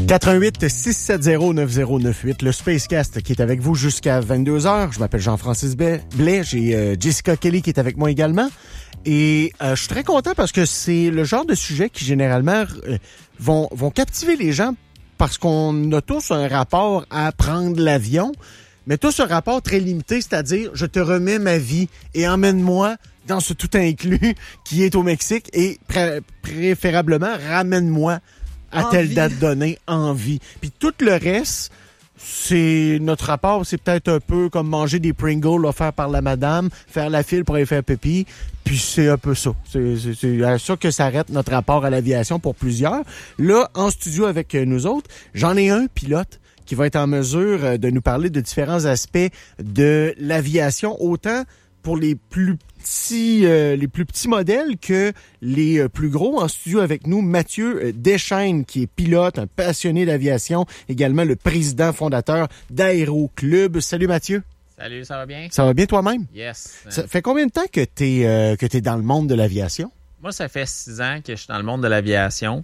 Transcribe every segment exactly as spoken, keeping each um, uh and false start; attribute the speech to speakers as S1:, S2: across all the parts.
S1: quatre un huit six sept zéro neuf zéro neuf huit, le Spacecast qui est avec vous jusqu'à vingt-deux heures. Je m'appelle Jean-Francis Blais, j'ai euh, Jessica Kelly qui est avec moi également. Et euh, je suis très content parce que c'est le genre de sujet qui généralement euh, vont, vont captiver les gens parce qu'on a tous un rapport à prendre l'avion, mais tous un rapport très limité, c'est-à-dire je te remets ma vie et emmène-moi dans ce tout inclus qui est au Mexique et pré- préférablement ramène-moi à
S2: en
S1: telle
S2: vie.
S1: date donnée en vie. Puis tout le reste, c'est notre rapport, c'est peut-être un peu comme manger des Pringles offerts par la madame, faire la file pour aller faire pipi, puis c'est un peu ça. C'est, c'est, c'est à ça que s'arrête notre rapport à l'aviation pour plusieurs. Là, en studio avec nous autres, j'en ai un pilote qui va être en mesure de nous parler de différents aspects de l'aviation, autant pour les plus petits euh, les plus petits modèles que les euh, plus gros. En studio avec nous, Mathieu euh, Deschênes, qui est pilote, un passionné d'aviation, également le président fondateur d'Aéro Club. Salut Mathieu.
S3: Salut, ça va bien?
S1: Ça va bien toi-même?
S3: Yes.
S1: Ça fait combien de temps que t'es euh, que t'es dans le monde de l'aviation?
S3: Moi, ça fait six ans que je suis dans le monde de l'aviation.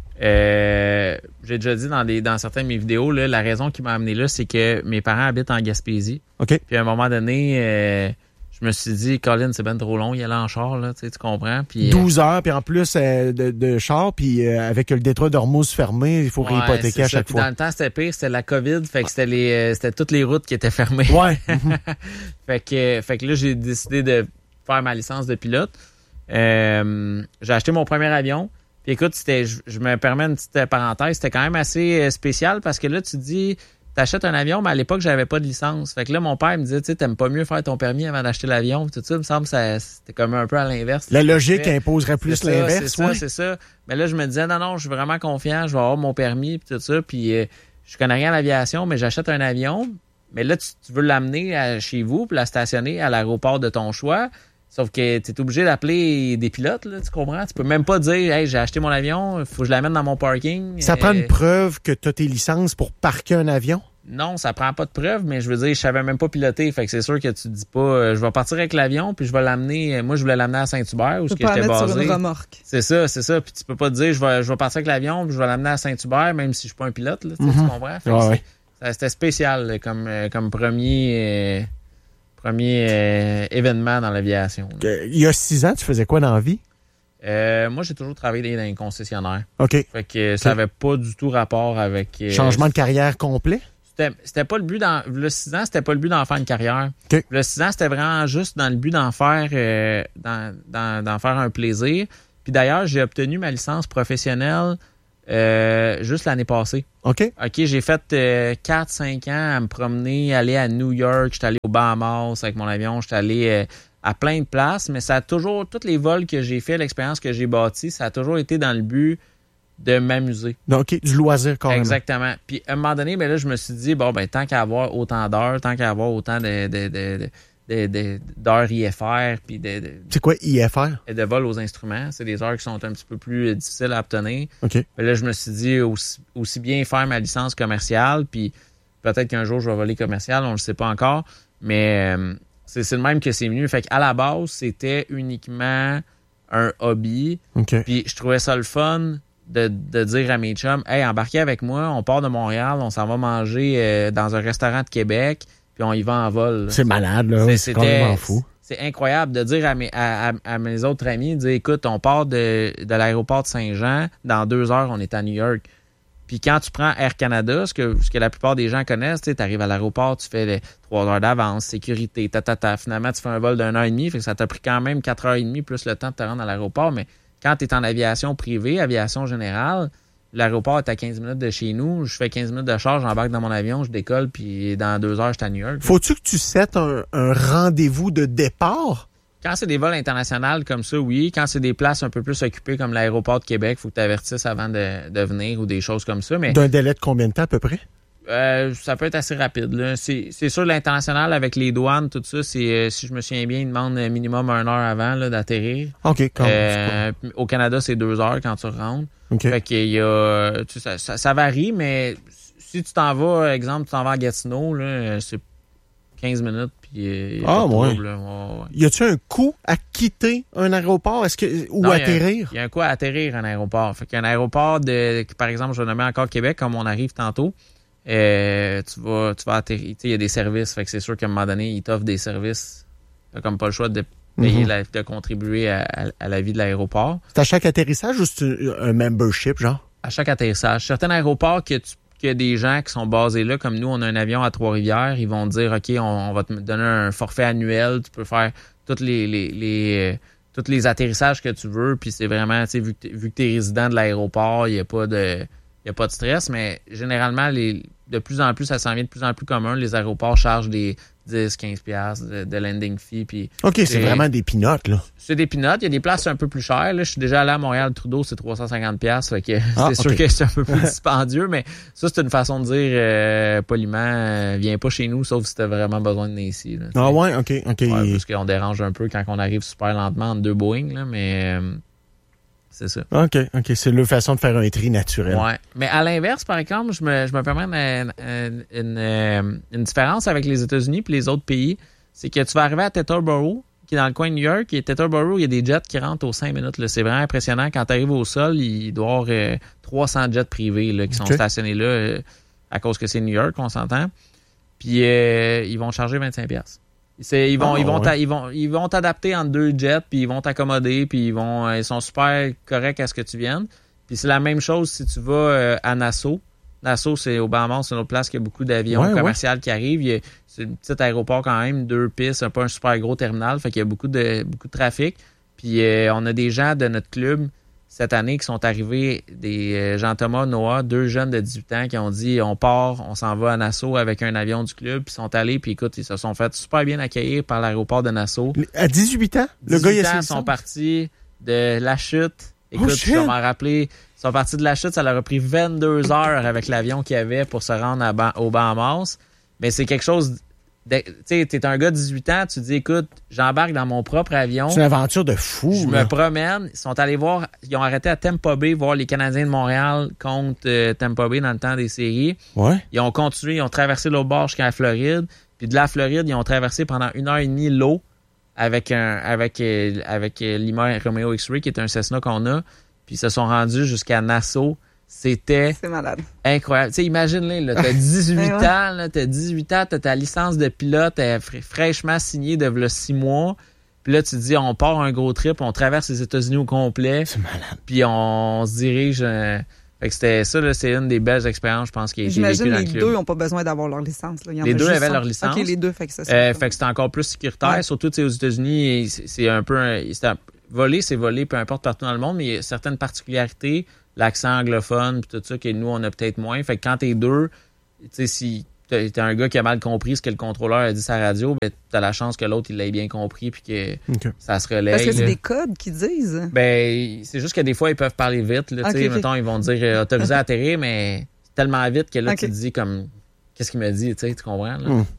S3: Euh, j'ai déjà dit dans des dans certaines de mes vidéos, là, la raison qui m'a amené là, c'est que mes parents habitent en Gaspésie.
S1: OK.
S3: Puis à un moment donné, euh, je me suis dit, Colin, c'est ben trop long, y aller en char, là, tu sais, tu comprends? Puis,
S1: douze heures, puis en plus euh, de, de char, puis euh, avec le détroit d'Ormuz fermé, il faut
S3: ouais,
S1: réhypothéquer à
S3: ça.
S1: chaque
S3: Puis
S1: fois.
S3: dans le temps, c'était pire, c'était la COVID, fait que c'était les euh, c'était toutes les routes qui étaient fermées.
S1: Ouais.
S3: fait que fait que là, j'ai décidé de faire ma licence de pilote. Euh, j'ai acheté mon premier avion. Puis écoute, c'était, je, je me permets une petite parenthèse, c'était quand même assez euh, spécial parce que là, tu te dis, t'achètes un avion, mais à l'époque, j'avais pas de licence. Fait que là, mon père me disait, tu sais, t'aimes pas mieux faire ton permis avant d'acheter l'avion, tout ça. Il me semble que ça, c'était comme un peu à l'inverse.
S1: La logique imposerait plus
S3: c'est
S1: l'inverse.
S3: Ça, c'est
S1: ouais.
S3: ça, c'est ça. Mais là, je me disais, non, non, je suis vraiment confiant, je vais avoir mon permis, puis tout ça. Puis euh, je connais rien à l'aviation, mais j'achète un avion. Mais là, tu, tu veux l'amener à, chez vous, puis la stationner à l'aéroport de ton choix. Sauf que tu es obligé d'appeler des pilotes, là, tu comprends? Tu peux même pas dire, hey, j'ai acheté mon avion, il faut que je l'amène dans mon parking.
S1: Ça
S3: euh,
S1: prend une preuve que tu as tes licences pour parquer un avion?
S3: Non, ça prend pas de preuve, mais je veux dire, je savais même pas piloter. Fait que c'est sûr que tu te dis pas, euh, je vais partir avec l'avion, puis je vais l'amener. Moi, je voulais l'amener à Saint-Hubert, où
S2: Tu
S3: ce
S2: peux
S3: que
S2: pas
S3: j'étais
S2: la mettre
S3: basé.
S2: sur une remorque.
S3: C'est ça, c'est ça. Puis tu peux pas te dire, je vais, je vais partir avec l'avion, puis je vais l'amener à Saint-Hubert, même si je suis pas un pilote, là, mm-hmm. Tu comprends? Fait que
S1: ouais, ouais.
S3: Ça, c'était spécial là, comme, euh, comme premier. Euh, Premier euh, événement dans l'aviation.
S1: Euh, il y a six ans, tu faisais quoi dans la vie?
S3: Euh, moi, j'ai toujours travaillé dans les concessionnaires.
S1: OK.
S3: Fait que ça n'avait pas du tout rapport avec... Euh,
S1: Changement de carrière complet?
S3: C'était, c'était pas le but d'en... Le six ans, c'était pas le but d'en faire une carrière.
S1: Okay.
S3: Le six ans, c'était vraiment juste dans le but d'en faire, euh, d'en, d'en, d'en faire un plaisir. Puis d'ailleurs, j'ai obtenu ma licence professionnelle euh, juste l'année passée.
S1: OK.
S3: OK, j'ai fait euh, quatre cinq ans à me promener, aller à New York, j'étais allé aux Bahamas avec mon avion, j'étais allé euh, à plein de places, mais ça a toujours, tous les vols que j'ai fait, l'expérience que j'ai bâtie, ça a toujours été dans le but de m'amuser.
S1: Donc, OK, du loisir quand même.
S3: Exactement. Puis à un moment donné, ben là, je me suis dit, bon, ben tant qu'à avoir autant d'heures, tant qu'à avoir autant de, de, de, de De, de, d'heures I F R puis de, de,
S1: c'est quoi I F R?
S3: De vol aux instruments. C'est des heures qui sont un petit peu plus difficiles à obtenir.
S1: OK.
S3: Mais là, je me suis dit aussi, aussi bien faire ma licence commerciale, puis peut-être qu'un jour je vais voler commercial, on ne le sait pas encore. Mais euh, c'est, c'est le même que c'est venu. Fait qu'à la base, c'était uniquement un hobby.
S1: OK.
S3: Puis je trouvais ça le fun de, de dire à mes chums, hey, embarquez avec moi, on part de Montréal, on s'en va manger euh, dans un restaurant de Québec. Puis on y va en vol. Là.
S1: C'est malade, là. C'est, c'est complètement fou.
S3: C'est incroyable de dire à mes, à, à, à mes autres amis, de dire, écoute, on part de, de l'aéroport de Saint-Jean, dans deux heures, on est à New York. Puis quand tu prends Air Canada, ce que, ce que la plupart des gens connaissent, tu arrives à l'aéroport, tu fais les trois heures d'avance, sécurité, ta, ta, ta. Finalement, tu fais un vol d'une heure et demie, fait que ça t'a pris quand même quatre heures et demie plus le temps de te rendre à l'aéroport. Mais quand tu es en aviation privée, aviation générale, l'aéroport est à quinze minutes de chez nous. Je fais quinze minutes de charge, j'embarque dans mon avion, je décolle, puis dans deux heures, je suis à New York.
S1: Faut-tu que tu settes un, un rendez-vous de départ?
S3: Quand c'est des vols internationaux comme ça, oui. Quand c'est des places un peu plus occupées comme l'aéroport de Québec, il faut que tu avertisses avant de, de venir ou des choses comme ça. Mais
S1: d'un délai de combien de temps à peu près?
S3: Euh, ça peut être assez rapide. Là. C'est, c'est sûr, l'international avec les douanes, tout ça, c'est euh, si je me souviens bien, ils demandent minimum une heure avant là, d'atterrir.
S1: OK. Quand
S3: euh, au Canada, c'est deux heures quand tu rentres.
S1: Okay.
S3: Fait qu'il y a, tu sais, ça, ça, ça varie, mais si tu t'en vas, exemple, tu t'en vas à Gatineau, là, c'est quinze minutes, puis euh,
S1: ah, ouais.
S3: trouble, ouais, ouais.
S1: Y a-tu un coût à quitter un aéroport est-ce que, ou
S3: non,
S1: atterrir?
S3: Il y, y a un coût à atterrir un aéroport. Fait qu'un aéroport, de, par exemple, je vais nommer encore Québec, comme on arrive tantôt, euh, tu vas tu vas atterrir. Il y a des services, fait que c'est sûr qu'à un moment donné, ils t'offrent des services. T'as comme pas le choix de payer, mm-hmm. la, de contribuer à, à, à la vie de l'aéroport.
S1: C'est à chaque atterrissage ou c'est un membership, genre? À
S3: chaque atterrissage. Certains aéroports que tu qu'il y a des gens qui sont basés là, comme nous, on a un avion à Trois-Rivières, ils vont te dire, OK, on, on va te donner un forfait annuel, tu peux faire tous les, les, les, euh, tous les atterrissages que tu veux, puis c'est vraiment, tu sais, vu que tu es résident de l'aéroport, il n'y a pas de il y a pas de stress, mais généralement, les, de plus en plus, ça s'en vient de plus en plus commun, les aéroports chargent des dix à quinze piastres de, de landing fee. Puis
S1: OK, c'est vraiment des pinottes, là.
S3: C'est des pinottes. Il y a des places un peu plus chères. Là, je suis déjà allé à Montréal-Trudeau, c'est trois cent cinquante piastres. Fait que ah, c'est okay. sûr que c'est un peu plus dispendieux, mais ça, c'est une façon de dire euh, poliment, euh, viens pas chez nous, sauf si tu as vraiment besoin de venir ici. Là,
S1: ah ouais, OK. OK.
S3: Ouais, parce qu'on dérange un peu quand on arrive super lentement entre deux Boeing, là, mais euh, c'est ça.
S1: OK, OK. C'est leur façon de faire un tri naturel.
S3: Ouais. Mais à l'inverse, par exemple, je me, je me permets une, une, une, une différence avec les États-Unis et les autres pays. C'est que tu vas arriver à Teterboro, qui est dans le coin de New York, et Teterboro, il y a des jets qui rentrent aux cinq minutes. Là. C'est vraiment impressionnant. Quand tu arrives au sol, il doit y avoir euh, trois cents jets privés là, qui sont okay. stationnés là euh, à cause que c'est New York, on s'entend. Puis euh, ils vont charger vingt-cinq piastres. C'est, ils, vont, oh, ils, vont ouais. ils, vont, ils vont t'adapter entre deux jets, puis ils vont t'accommoder, puis ils, vont, ils sont super corrects à ce que tu viennes. Puis c'est la même chose si tu vas euh, à Nassau. Nassau, c'est au Bahamas, c'est une autre place qui a beaucoup d'avions ouais, commerciaux ouais. qui arrivent. Il y a, c'est un petit aéroport quand même, deux pistes, c'est pas un super gros terminal, fait qu'il y a beaucoup de, beaucoup de trafic. Puis euh, on a des gens de notre club cette année qui sont arrivés, des euh, Jean-Thomas, Noah, deux jeunes de dix-huit ans qui ont dit on part, on s'en va à Nassau avec un avion du club, puis ils sont allés, puis écoute, ils se sont fait super bien accueillir par l'aéroport de Nassau.
S1: À dix-huit ans? Le
S3: dix-huit
S1: gars, il
S3: ans sont partis de la chute. Écoute,
S1: oh,
S3: je vais m'en rappeler. Ils sont partis de la chute, ça leur a pris vingt-deux heures avec l'avion qu'il y avait pour se rendre à ba- au Bahamas. Mais c'est quelque chose... Tu sais, t'es un gars de dix-huit ans, tu te dis, écoute, j'embarque dans mon propre avion.
S1: C'est une aventure de fou.
S3: Je
S1: là.
S3: me promène. Ils sont allés voir, ils ont arrêté à Tampa Bay, voir les Canadiens de Montréal contre euh, Tampa Bay dans le temps des séries.
S1: Ouais.
S3: Ils ont continué, ils ont traversé l'autre bord jusqu'à la Floride. Puis de la Floride, ils ont traversé pendant une heure et demie l'eau avec un avec euh, avec euh, Lima Romeo X-Ray, qui est un Cessna qu'on a. Puis ils se sont rendus jusqu'à Nassau. C'était
S2: c'est malade.
S3: Incroyable. Tu sais, imagine-le, là, t'as dix-huit ouais. ans, là, t'as dix-huit ans, t'as ta licence de pilote euh, fr- fraîchement signée de v'là six mois. Puis là, tu te dis, on part un gros trip, on traverse les États-Unis au complet.
S1: C'est malade.
S3: Puis on, on se dirige... Euh, fait que c'était ça, là, c'est une des belles expériences, je pense, qui a été vécue dans le club.
S2: J'imagine les deux n'ont pas besoin d'avoir leur licence. Là. Il y en
S3: les
S2: a
S3: deux
S2: juste
S3: avaient
S2: un.
S3: leur licence.
S2: OK, les deux, fait que ça, c'est...
S3: Euh, fait que c'était encore plus sécuritaire. Ouais. Surtout, tu sais, aux États-Unis, c'est, c'est un peu... Un, c'est un, voler, c'est voler, peu importe partout dans le monde, mais il y a certaines particularités, l'accent anglophone, puis tout ça, que nous, on a peut-être moins. Fait que quand t'es deux, tu sais, si t'es, t'es un gars qui a mal compris ce que le contrôleur a dit sur la radio, ben, t'as la chance que l'autre, il l'ait bien compris, puis que okay. ça se relaye.
S2: Parce que c'est
S3: là.
S2: des codes qu'ils disent.
S3: Ben, c'est juste que des fois, ils peuvent parler vite, là, okay, tu sais, okay. mettons, ils vont dire euh, autorisé à atterrir, mais tellement vite que là, okay. tu te dis comme, qu'est-ce qu'il m'a dit, tu sais, tu comprends, là? Mm.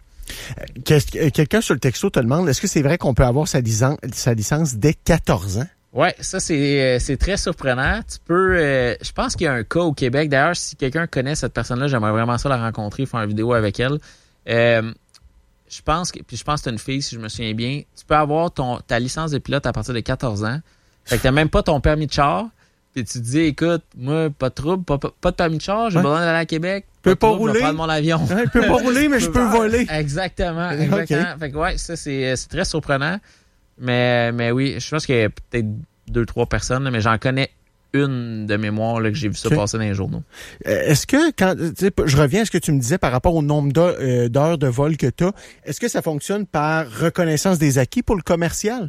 S1: Quelqu'un sur le texto te demande, est-ce que c'est vrai qu'on peut avoir sa licence, sa licence dès quatorze ans?
S3: Oui, ça, c'est, c'est très surprenant. Tu peux... Euh, je pense qu'il y a un cas au Québec. D'ailleurs, si quelqu'un connaît cette personne-là, j'aimerais vraiment ça la rencontrer, faire une vidéo avec elle. Euh, je pense que... Puis je pense que c'est une fille, si je me souviens bien. Tu peux avoir ton ta licence de pilote à partir de quatorze ans. Fait que t'as même pas ton permis de char. Puis tu te dis, écoute, moi, pas de trouble, pas, pas, pas de permis de char, j'ai ouais. besoin d'aller à Québec.
S1: Je peux pas
S3: trouble,
S1: rouler.
S3: Je vais prendre mon avion.
S1: Ouais, je peux pas rouler, mais je peux voler.
S3: Exactement, exactement. Okay. Fait que ouais, ça, c'est, c'est très surprenant. Mais, mais oui, je pense qu'il y a peut-être deux, trois personnes, là, mais j'en connais une de mémoire là, que j'ai vu ça okay. passer dans les journaux.
S1: Euh, est-ce que, quand je reviens à ce que tu me disais par rapport au nombre d'heures, euh, d'heures de vol que tu as, est-ce que ça fonctionne par reconnaissance des acquis pour le commercial?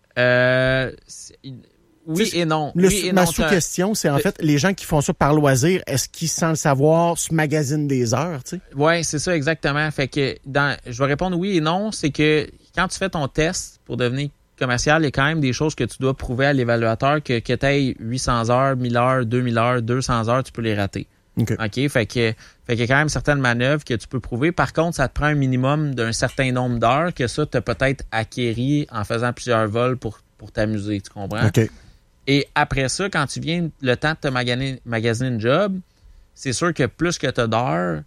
S3: Euh, oui t'sais, et non.
S1: Le,
S3: oui et
S1: ma
S3: non,
S1: sous-question, c'est en fait, les gens qui font ça par loisir, est-ce qu'ils, sans le savoir, se magasinent des heures, tu sais?
S3: Oui, c'est ça, exactement. Fait que, dans, je vais répondre oui et non, c'est que quand tu fais ton test pour devenir commercial, il y a quand même des choses que tu dois prouver à l'évaluateur que, que tu aies huit cents heures, mille heures, deux mille heures, deux cents heures, tu peux les rater.
S1: OK.
S3: OK? Fait que, fait qu'il y a quand même certaines manœuvres que tu peux prouver. Par contre, ça te prend un minimum d'un certain nombre d'heures que ça, tu as peut-être acquéri en faisant plusieurs vols pour, pour t'amuser. Tu comprends?
S1: OK.
S3: Et après ça, quand tu viens le temps de te magasiner, magasiner une job, c'est sûr que plus que tu as d'heures,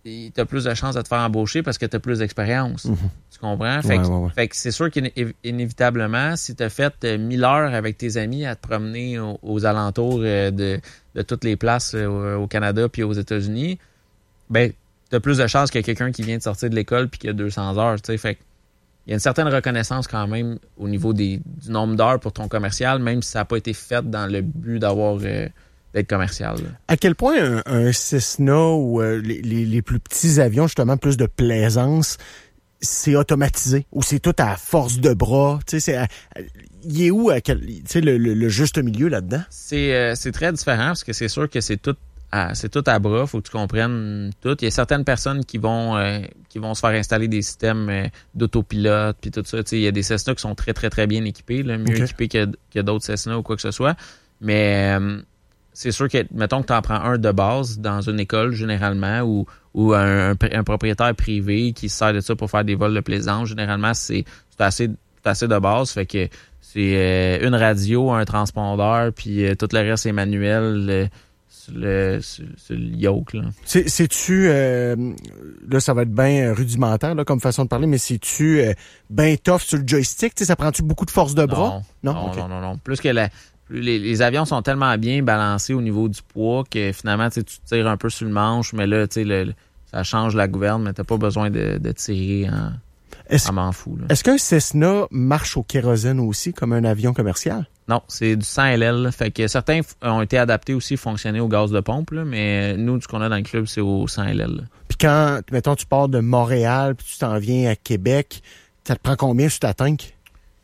S3: t'as plus de chances de te faire embaucher parce que t'as plus d'expérience.
S1: Mm-hmm.
S3: Tu comprends? Fait,
S1: ouais,
S3: que,
S1: ouais, ouais.
S3: fait que c'est sûr qu'inévitablement, si t'as fait mille heures avec tes amis à te promener aux, aux alentours de, de toutes les places au Canada puis aux États-Unis, ben, t'as plus de chances que quelqu'un qui vient de sortir de l'école puis qui a deux cents heures, tu sais. Fait que il y a une certaine reconnaissance quand même au niveau des, du nombre d'heures pour ton commercial, même si ça n'a pas été fait dans le but d'avoir euh, d'être commercial. Là.
S1: À quel point un, un Cessna ou euh, les, les, les plus petits avions, justement, plus de plaisance, c'est automatisé ou c'est tout à force de bras? Tu sais, c'est à, il est où à quel, tu sais, le, le, le juste milieu là-dedans?
S3: C'est, euh, c'est très différent parce que c'est sûr que c'est tout à, c'est tout à bras, faut que tu comprennes tout. Il y a certaines personnes qui vont euh, qui vont se faire installer des systèmes euh, d'autopilote puis tout ça. Tu sais, il y a des Cessna qui sont très, très, très bien équipés, là, mieux
S1: okay.
S3: équipés que, que d'autres Cessna ou quoi que ce soit. Mais euh, c'est sûr que, mettons que tu en prends un de base dans une école, généralement, ou, ou un, un, un propriétaire privé qui se sert de ça pour faire des vols de plaisance, généralement, c'est, c'est, assez, c'est assez de base. Fait que c'est euh, une radio, un transpondeur, puis euh, tout le reste est manuel euh, sur, le, sur, sur le yoke. Là.
S1: C'est, c'est-tu, euh, là, ça va être bien rudimentaire là, comme façon de parler, mais c'est-tu euh, bien tough sur le joystick? T'sais, ça prend-tu beaucoup de force de bras?
S3: Non, non, non, okay. non, non, non. Plus que la... Les, les avions sont tellement bien balancés au niveau du poids que finalement, tu tires un peu sur le manche, mais là, tu sais, ça change la gouverne, mais t'as pas besoin de, de tirer en,
S1: est-ce,
S3: en m'en fous. Là.
S1: Est-ce qu'un Cessna marche au kérosène aussi, comme un avion commercial?
S3: Non, c'est du cent L L. Fait que certains ont été adaptés aussi, fonctionner au gaz de pompe, là, mais nous, ce qu'on a dans le club, c'est au cent L L.
S1: Puis quand, mettons, tu pars de Montréal puis tu t'en viens à Québec, ça te prend combien sur ta tank?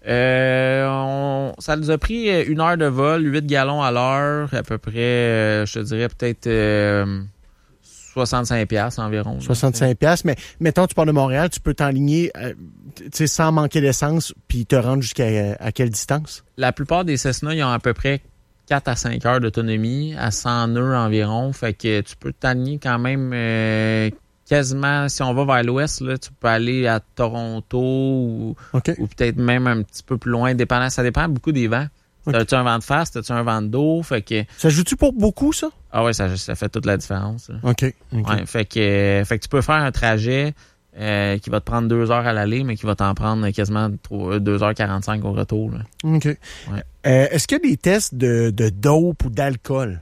S3: Euh, on, ça nous a pris une heure de vol, huit gallons à l'heure, à peu près, euh, je te dirais peut-être euh, soixante-cinq piastres environ.
S1: soixante-cinq piastres, mais mettons, tu pars de Montréal, tu peux t'enligner euh, sans manquer d'essence, puis te rendre jusqu'à à quelle distance?
S3: La plupart des Cessna, ils ont à peu près quatre à cinq heures d'autonomie, à cent nœuds environ, fait que tu peux t'aligner quand même... Euh, quasiment, si on va vers l'ouest, là, tu peux aller à Toronto ou,
S1: okay.
S3: ou peut-être même un petit peu plus loin, dépendant, ça dépend beaucoup des vents. Okay. T'as-tu un vent de face, t'as-tu un vent d'eau? Fait que...
S1: Ça joue-tu pour beaucoup, ça?
S3: Ah ouais, ça, ça fait toute la différence. Là.
S1: OK. okay.
S3: Ouais, fait que, fait que tu peux faire un trajet euh, qui va te prendre deux heures à l'aller, mais qui va t'en prendre quasiment deux heures quarante-cinq au retour. Là.
S1: OK. Ouais. Euh, est-ce qu'il y a des tests de, de dope ou d'alcool?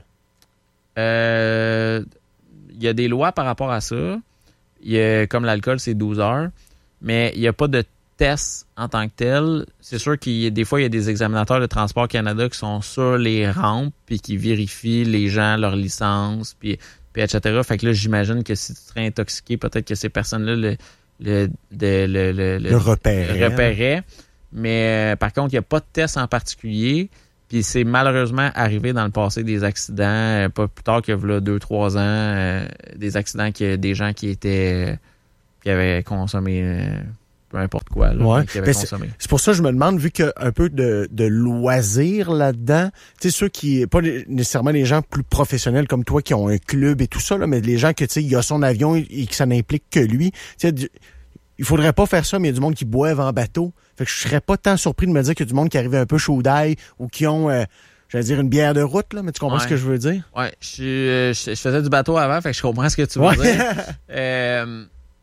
S3: Euh, il y a des lois par rapport à ça. Il y a, comme l'alcool, c'est douze heures, mais il n'y a pas de test en tant que tel. C'est sûr qu'il y a des fois, il y a des examinateurs de Transport Canada qui sont sur les rampes puis qui vérifient les gens, leur licence, puis, puis et cetera. Fait que là, j'imagine que si tu serais intoxiqué, peut-être que ces personnes-là le, le, le, le, le,
S1: le repéraient.
S3: repéraient. Mais euh, par contre, il n'y a pas de test en particulier. Puis c'est malheureusement arrivé dans le passé des accidents, euh, pas plus tard que là, deux, trois ans, euh, des accidents que des gens qui étaient euh, qui avaient consommé euh, peu importe quoi, là,
S1: ouais.
S3: qui avaient consommé.
S1: C'est, c'est pour ça que je me demande, vu qu'il y a un peu de, de loisirs là-dedans, tu sais, ceux qui, pas nécessairement les gens plus professionnels comme toi qui ont un club et tout ça, là, mais les gens que, tu sais, il y a son avion et que ça n'implique que lui, tu sais, il faudrait pas faire ça, mais il y a du monde qui boivent en bateau. Fait que je serais pas tant surpris de me dire qu'il y a du monde qui arrivait un peu chaud d'ail ou qui ont, euh, j'allais dire, une bière de route, là, mais tu comprends
S3: ouais.
S1: ce que je veux dire?
S3: Ouais, je, je, je faisais du bateau avant, fait que je comprends ce que tu veux ouais. dire. euh,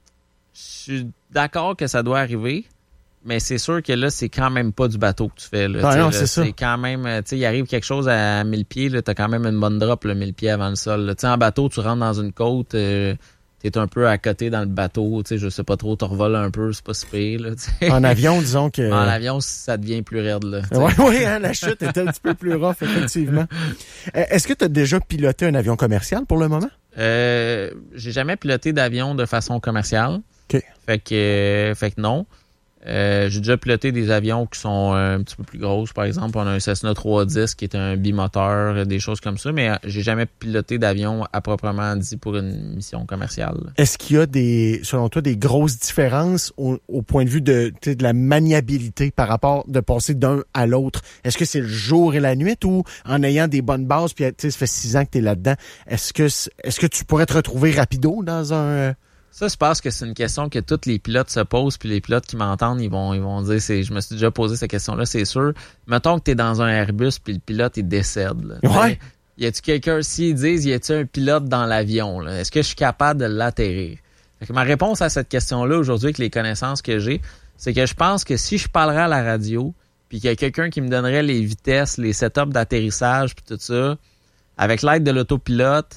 S3: je suis d'accord que ça doit arriver, mais c'est sûr que là, c'est quand même pas du bateau que tu fais. Là,
S1: ah non,
S3: là,
S1: c'est,
S3: c'est
S1: ça.
S3: quand même, tu sais, il arrive quelque chose à mille pieds, là, t'as quand même une bonne drop, là, mille pieds avant le sol. Tu sais, en bateau, tu rentres dans une côte... Euh, t'es un peu à côté dans le bateau, tu sais, je sais pas trop, tu revoles un peu, c'est pas si pire, là, t'sais.
S1: En avion, disons que...
S3: En avion, ça devient plus raide, là.
S1: Oui, oui, hein, la chute est un petit peu plus rough, effectivement. Est-ce que tu as déjà piloté un avion commercial pour le moment?
S3: Euh, j'ai jamais piloté d'avion de façon commerciale.
S1: OK.
S3: Fait que, euh, fait que non. Euh, j'ai déjà piloté des avions qui sont un petit peu plus grosses. Par exemple, on a un Cessna trois dix qui est un bimoteur, des choses comme ça, mais j'ai jamais piloté d'avion à proprement dit pour une mission commerciale.
S1: Est-ce qu'il y a des, selon toi, des grosses différences au, au point de vue de, de la maniabilité par rapport de passer d'un à l'autre? Est-ce que c'est le jour et la nuit ou en ayant des bonnes bases, puis ça fait six ans que tu es là-dedans, est-ce que, est-ce que tu pourrais te retrouver rapido dans un...
S3: Ça, je pense que c'est une question que tous les pilotes se posent, puis les pilotes qui m'entendent, ils vont ils vont dire, c'est, je me suis déjà posé cette question-là, c'est sûr. Mettons que t'es dans un Airbus, puis le pilote, il décède. Là.
S1: Ouais.
S3: Mais, y a-tu quelqu'un, s'ils disent, y a-tu un pilote dans l'avion, là? Est-ce que je suis capable de l'atterrir? Fait que ma réponse à cette question-là aujourd'hui, avec les connaissances que j'ai, c'est que je pense que si je parlerais à la radio, puis qu'il y a quelqu'un qui me donnerait les vitesses, les setups d'atterrissage, puis tout ça, avec l'aide de l'autopilote,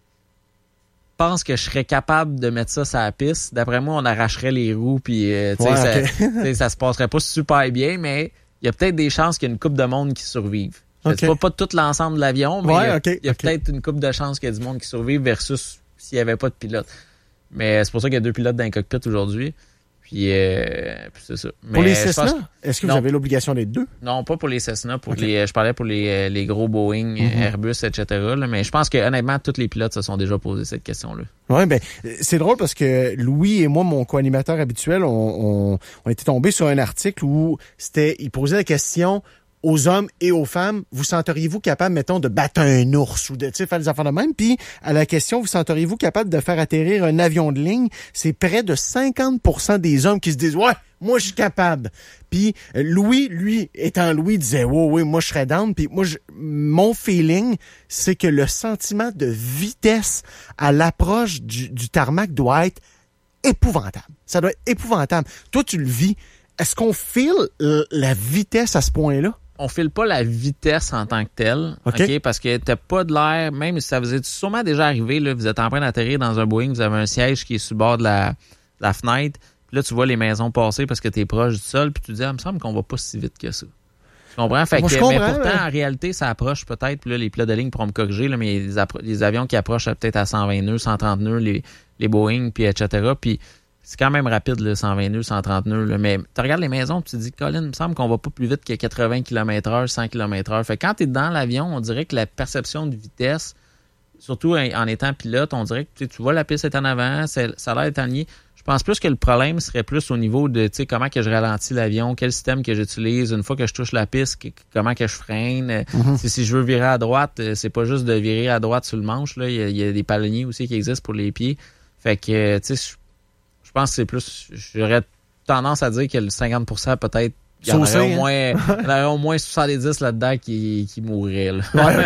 S3: je pense que je serais capable de mettre ça sur la piste. D'après moi, on arracherait les roues, puis euh, ouais, ça, okay. ça se passerait pas super bien, mais il y a peut-être des chances qu'il y ait une couple de monde qui survive. Je okay. sais pas, pas tout l'ensemble de l'avion, mais il ouais, y a, okay. y a okay. peut-être une couple de chances qu'il y ait du monde qui survive versus s'il n'y avait pas de pilote. Mais c'est pour ça qu'il y a deux pilotes dans le cockpit aujourd'hui. Puis, euh, puis c'est ça. Mais
S1: pour les Cessna, que... est-ce que non, vous avez l'obligation d'être deux?
S3: Non, pas pour les Cessna. Pour okay. les, je parlais pour les, les gros Boeing, mm-hmm. Airbus, et cetera. Là, mais je pense que honnêtement, tous les pilotes se sont déjà posé cette question-là.
S1: Oui, ben c'est drôle parce que Louis et moi, mon co-animateur habituel, on, on, on était tombés sur un article où c'était, il posait la question aux hommes et aux femmes, vous senteriez-vous capable, mettons, de battre un ours ou de, tu sais, faire des affaires de même? Puis, à la question, vous senteriez-vous capable de faire atterrir un avion de ligne? C'est près de cinquante pour cent des hommes qui se disent, ouais, moi, je suis capable. Puis, Louis, lui, étant Louis, disait, ouais, ouais, moi, je serais down. Puis, moi, je, mon feeling, c'est que le sentiment de vitesse à l'approche du, du tarmac doit être épouvantable. Ça doit être épouvantable. Toi, tu le vis. Est-ce qu'on file la vitesse à ce point-là?
S3: On file pas la vitesse en tant que telle,
S1: okay.
S3: ok, parce que t'as pas de l'air, même si ça vous est sûrement déjà arrivé, là, vous êtes en train d'atterrir dans un Boeing, vous avez un siège qui est sur le bord de la, de la fenêtre, puis là, tu vois les maisons passer parce que t'es proche du sol, puis tu te dis, ah, il me semble qu'on va pas si vite que ça. Tu comprends? Fait
S1: Moi,
S3: que,
S1: je comprends,
S3: mais pourtant,
S1: ouais.
S3: en réalité, ça approche peut-être, puis là, les pilotes de ligne pourront me corriger, là, mais les, appro- les avions qui approchent peut-être à cent vingt nœuds, cent trente nœuds, les, les Boeing, puis et cetera, puis c'est quand même rapide, là, cent vingt nœuds, cent trente nœuds. Là. Mais tu regardes les maisons, tu te dis, Colin, il me semble qu'on va pas plus vite que quatre-vingts kilomètres heure, cent kilomètres heure. Fait que quand tu es dans l'avion, on dirait que la perception de vitesse, surtout en étant pilote, on dirait que tu vois la piste est en avant, ça a l'air d'être aligné. Je pense plus que le problème serait plus au niveau de comment que je ralentis l'avion, quel système que j'utilise, une fois que je touche la piste, que, comment que je freine. Mm-hmm. Si, si je veux virer à droite, c'est pas juste de virer à droite sur le manche. Là. Il y a, il y a des palonniers aussi qui existent pour les pieds. Fait que, tu sais, je pense que c'est plus, j'aurais tendance à dire que le cinquante pour cent peut-être, il y en aurait, hein? au moins, il y en aurait au moins soixante-dix là-dedans qui, qui mourraient. Là.
S1: Ouais,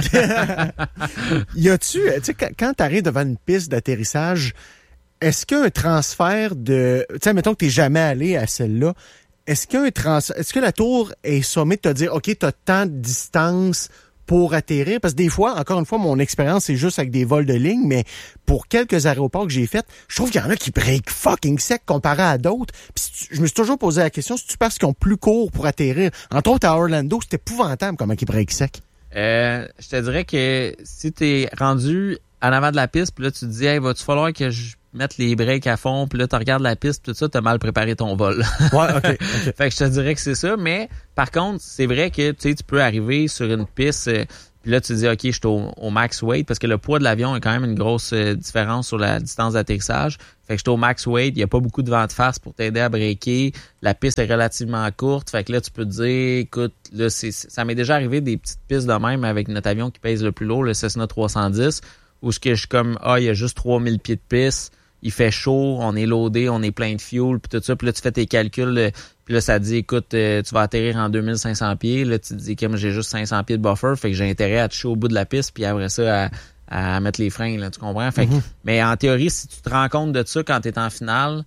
S1: OK. Y a-tu, tu sais, quand tu arrives devant une piste d'atterrissage, est-ce qu'il y a un transfert de, tu sais, mettons que tu n'es jamais allé à celle-là, est-ce qu'il y a un transfert, est-ce que la tour est sommée de te dire, OK, tu as tant de distance pour atterrir? Parce que des fois, encore une fois, mon expérience, c'est juste avec des vols de ligne, mais pour quelques aéroports que j'ai faits, je trouve qu'il y en a qui break fucking sec comparé à d'autres. Puis je me suis toujours posé la question, c'est-tu parce qu'ils ont plus court pour atterrir? Entre autres, à Orlando, c'était épouvantable comment ils break sec.
S3: Euh, je te dirais que si t'es rendu en avant de la piste, puis là, tu te dis, hey, va-tu falloir que je mette les breaks à fond, puis là, tu regardes la piste, tout ça, t'as mal préparé ton vol.
S1: Ouais, OK. okay.
S3: Fait que je te dirais que c'est ça, mais par contre, c'est vrai que tu sais, tu peux arriver sur une piste, euh, puis là, tu te dis, OK, je suis au, au max weight, parce que le poids de l'avion a quand même une grosse euh, différence sur la distance d'atterrissage. Fait que je suis au max weight, il n'y a pas beaucoup de vent de face pour t'aider à breaker. La piste est relativement courte, fait que là, tu peux te dire, écoute, là, c'est, ça m'est déjà arrivé des petites pistes de même avec notre avion qui pèse le plus lourd, le Cessna trois cent dix, où ce que je suis comme, ah, il y a juste trois mille pieds de piste, il fait chaud, on est loadé, on est plein de fuel, puis tout ça, puis là, tu fais tes calculs, puis là, ça dit, écoute, euh, tu vas atterrir en deux mille cinq cents pieds, là, tu te dis, comme j'ai juste cinq cents pieds de buffer, fait que j'ai intérêt à toucher au bout de la piste, puis après ça, à, à mettre les freins, là, tu comprends? Fait que, mm-hmm. Mais en théorie, si tu te rends compte de ça quand t'es en finale,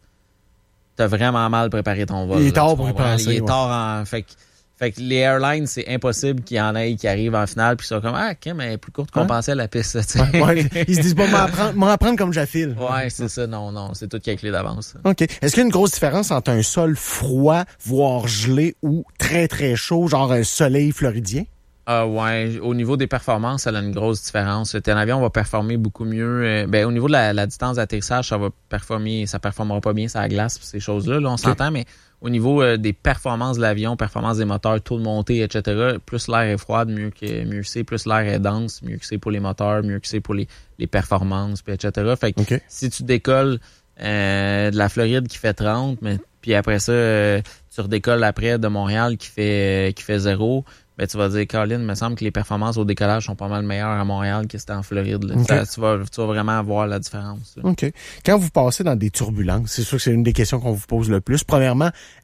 S3: t'as vraiment mal préparé ton vol.
S1: Il est
S3: là,
S1: tard pour y penser.
S3: Il est
S1: ouais.
S3: tard en... Fait que, Fait que les airlines, c'est impossible qu'il y en ait qui arrivent en finale puis ils sont comme, ah, ok, mais plus courte qu'on hein? pensait à la piste.
S1: Ouais, ouais. Ils se disent, bon, m'en apprendre, m'en apprendre comme j'affile.
S3: Ouais, c'est ça. Non, non, c'est tout calculé d'avance.
S1: OK. Est-ce qu'il y a une grosse différence entre un sol froid, voire gelé, ou très, très chaud, genre un soleil floridien?
S3: Ah uh, ouais, au niveau des performances, ça a une grosse différence. Un avion va performer beaucoup mieux. Euh, ben au niveau de la, la distance d'atterrissage, ça va performer, ça performera pas bien sur la glace, ces choses-là. Là, on okay. s'entend, mais au niveau euh, des performances de l'avion, performance des moteurs, taux de montée, et cetera, plus l'air est froid, mieux que mieux c'est, plus l'air est dense, mieux que c'est pour les moteurs, mieux que c'est pour les, les performances, puis et cetera. Fait que okay. si tu décolles euh, de la Floride qui fait trente, mais puis après ça, euh, tu redécolles après de Montréal qui fait euh, qui fait zéro, ben tu vas dire, Colin, il me semble que les performances au décollage sont pas mal meilleures à Montréal que c'était en Floride. Là. Okay. Ça, tu, vas, tu vas vraiment voir la différence. Là.
S1: OK. Quand vous passez dans des turbulences, c'est sûr que c'est une des questions qu'on vous pose le plus. Premièrement,